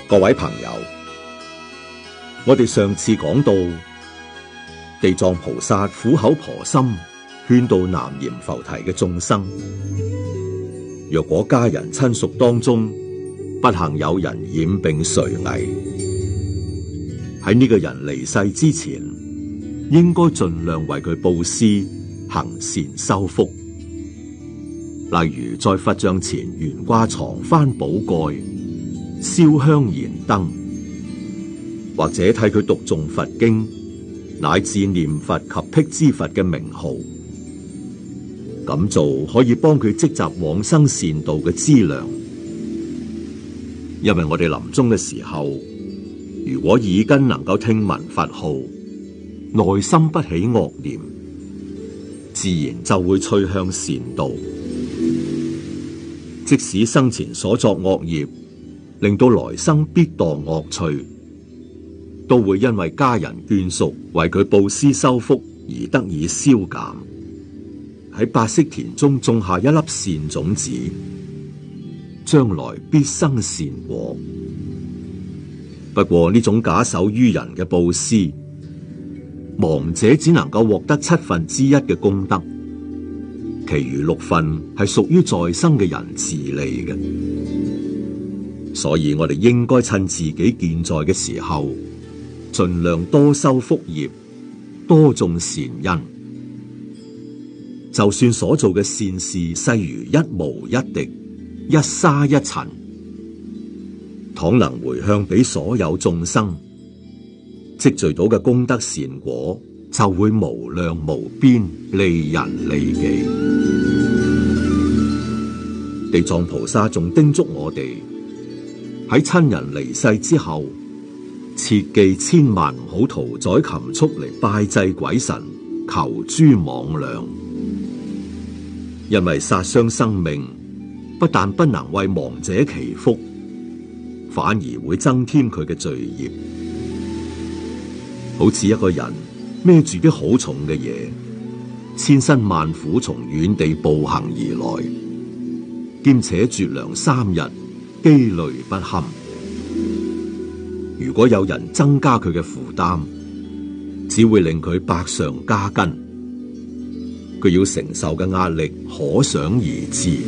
各位朋友，我哋上次講到地藏菩薩苦口婆心勸導南閻浮提嘅眾生，若果家人親屬當中不幸有人染病垂危，喺呢個人離世之前，應該盡量為佢布施行善修福，例如在佛像前懸掛床幡寶蓋，燒香燃燈，或者替佢讀誦佛經，乃至念佛及辟支佛嘅名號。咁做可以幫佢積集往生善道嘅資糧。因為我哋臨終嘅時候，如果耳根能夠聽聞佛號，內心不起惡念，自然就會趨向善道。即使生前所作惡業，令到來生必墮惡趣，都會因為家人眷屬為佢布施修福而得以消減，喺白色田中種下一粒善種子，將來必生善果。不過呢種假手於人嘅布施，亡者只能夠獲得1/7嘅功德，其餘6份係屬於在生嘅人自利嘅。所以我哋應該趁自己健在嘅時候，盡量多修福業，多種善因。就算所做嘅善事細如一毛一滴、一沙一塵，倘能回向俾所有眾生，積聚到嘅功德善果就會無量無邊，利人利己。地藏菩薩仲叮囑我哋喺親人離世之後，切記千萬唔好屠宰禽畜嚟拜祭鬼神，求諸魍魎。因為殺傷生命不但不能為亡者祈福，反而會增添佢嘅罪業。好似一個人孭住啲好重嘅嘢，千辛萬苦從遠地步行而來，兼且絕糧3日，飢累不堪。如果有人增加佢嘅負擔，只會令佢百上加斤，佢要承受嘅壓力可想而知。